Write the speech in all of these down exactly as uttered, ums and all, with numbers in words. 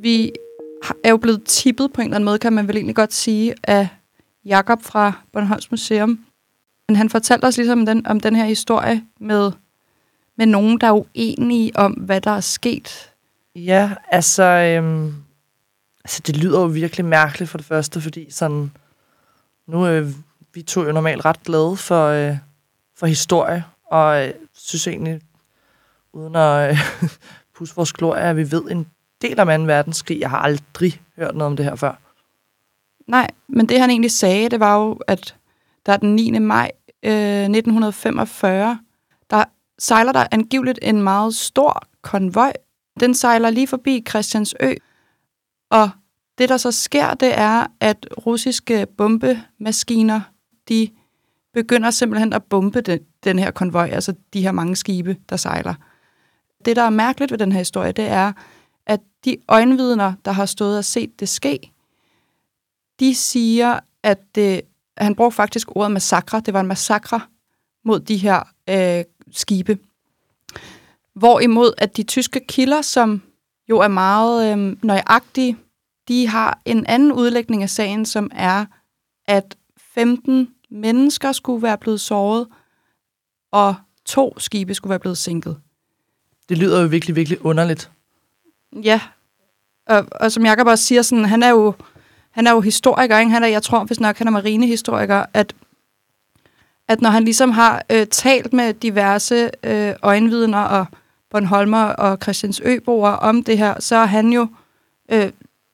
vi er jo blevet tippet på en eller anden måde, kan man vel egentlig godt sige, af Jakob fra Bornholms Museum. Men han fortalte os ligesom om den, om den her historie med, med nogen, der er uenige om, hvad der er sket. Ja, altså, øhm, altså det lyder jo virkelig mærkeligt for det første, fordi sådan, nu er vi to jo normalt ret glade for, øh, for historie, og øh, synes egentlig, uden at øh, pusse vores glorie, at vi ved en del om anden verdenskrig. Jeg har aldrig hørt noget om det her før. Nej, men det han egentlig sagde, det var jo, at der den niende maj øh, nitten femogfyrre, der sejler der angiveligt en meget stor konvoj. Den sejler lige forbi Christiansø, og det, der så sker, det er, at russiske bombemaskiner, de begynder simpelthen at bombe den, den her konvoj, altså de her mange skibe, der sejler. Det, der er mærkeligt ved den her historie, det er, at de øjenvidner, der har stået og set det ske, de siger, at det, han brugte faktisk ordet massakre. Det var en massakre mod de her øh, skibe. Hvorimod, at de tyske kilder, som jo er meget øh, nøjagtige, de har en anden udlægning af sagen, som er, at femten mennesker skulle være blevet såret, og to skibe skulle være blevet sænket. Det lyder jo virkelig, virkelig underligt. Ja, og, og som Jakob også siger, sådan, han er jo han er jo historiker, ikke? Han er, jeg tror, hvis nok han er marinehistoriker, at, at når han ligesom har øh, talt med diverse øh, øjenvidner og Bornholmer og Christiansøboer om det her, så har han jo øh,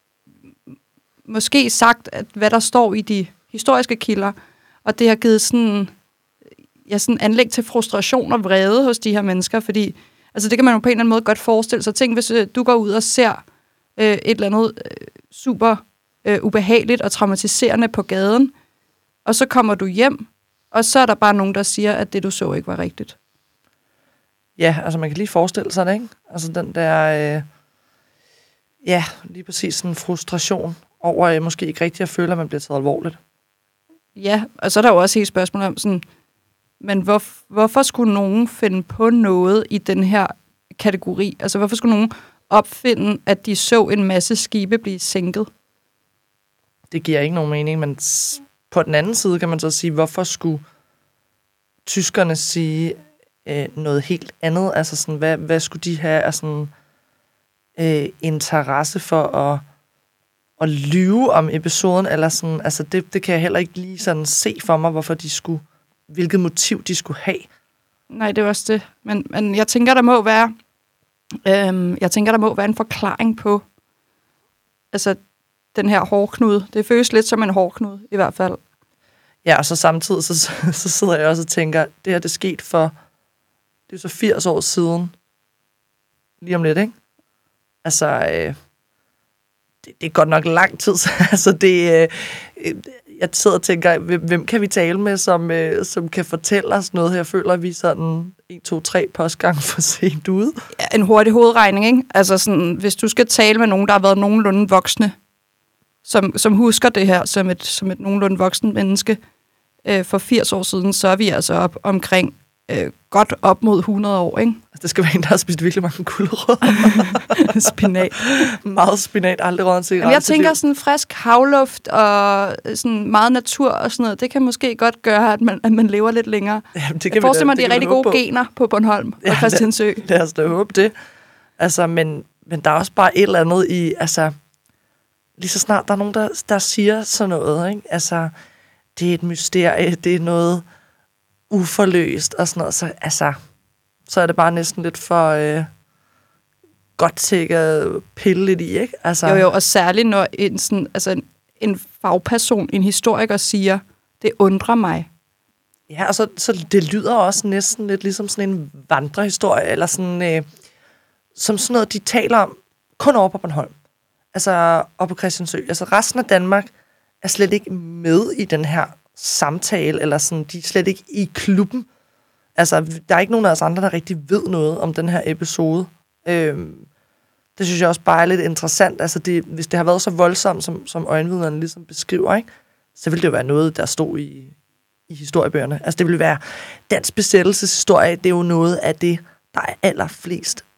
måske sagt, at hvad der står i de historiske kilder, og det har givet sådan, ja, sådan anlæg til frustration og vrede hos de her mennesker, fordi altså det kan man jo på en eller anden måde godt forestille sig. Tænk, hvis øh, du går ud og ser øh, et eller andet øh, super øh, ubehageligt og traumatiserende på gaden, og så kommer du hjem, og så er der bare nogen, der siger, at det, du så, ikke var rigtigt. Ja, altså man kan lige forestille sig det, ikke? Altså den der, øh, ja, lige præcis sådan en frustration over øh, måske ikke rigtigt at føle, at man bliver taget alvorligt. Ja, og så er der jo også helt spørgsmål om sådan, men hvor, hvorfor skulle nogen finde på noget i den her kategori? Altså hvorfor skulle nogen opfinde, at de så en masse skibe blive sænket? Det giver ikke nogen mening, men på den anden side kan man så sige, hvorfor skulle tyskerne sige øh, noget helt andet? Altså sådan, hvad, hvad skulle de have af sådan øh, interesse for at, at lyve om episoden? Eller sådan, altså det, det kan jeg heller ikke lige sådan se for mig, hvorfor de skulle, hvilket motiv de skulle have. Nej, det er også det. Men, men jeg tænker, der må være, øhm, jeg tænker, der må være en forklaring på, altså den her hårknude. Det føles lidt som en hårknude, i hvert fald. Ja, og så samtidig, så, så sidder jeg også og tænker, det her det skete for, det er så firs år siden. Lige om lidt, ikke? Altså, øh, det, det er godt nok lang tid. altså, det, øh, jeg sidder og tænker, hvem kan vi tale med, som, øh, som kan fortælle os noget her? Føler vi sådan en, to, tre postgange for sent ude? Ja, en hurtig hovedregning, ikke? Altså sådan, hvis du skal tale med nogen, der har været nogenlunde voksne, som, som husker det her som et, som et nogenlunde voksen menneske øh, for firs år siden, så er vi altså op omkring øh, godt op mod hundrede år, ikke? Altså, det skal være en, der har spist virkelig mange gulerødder. Spinat. Meget spinat, aldrig råd til. Jeg tænker sådan frisk havluft og sådan meget natur og sådan noget, det kan måske godt gøre, at man, at man lever lidt længere. Jamen, det kan jeg forestiller mig, det de er rigtig gode på. gener på Bornholm og ja, Christiansø. Lad, lad os da håbe det. Altså, men, men der er også bare et eller andet i, altså, lige så snart der er nogen, der, der siger sådan noget, ikke? Altså, det er et mysterie, det er noget uforløst og sådan noget, så, altså, så er det bare næsten lidt for øh, godt til at pille lidt i, ikke? Altså. Jo, jo, og særligt når en, sådan, altså en, en fagperson, en historiker siger, det undrer mig. Ja, og så, så det lyder også næsten lidt ligesom sådan en vandrehistorie, eller sådan, øh, som sådan noget, de taler om kun over på Bornholm. Altså, og på Christiansø. Altså, resten af Danmark er slet ikke med i den her samtale, eller sådan, de er slet ikke i klubben. Altså, der er ikke nogen af os andre, der rigtig ved noget om den her episode. Øhm, det synes jeg også bare er lidt interessant. Altså, det, hvis det har været så voldsomt, som, som øjenvidnerne ligesom beskriver, ikke, så ville det jo være noget, der stod i, i historiebøgerne. Altså, det ville være dansk besættelseshistorie, det er jo noget af det, der er allerflest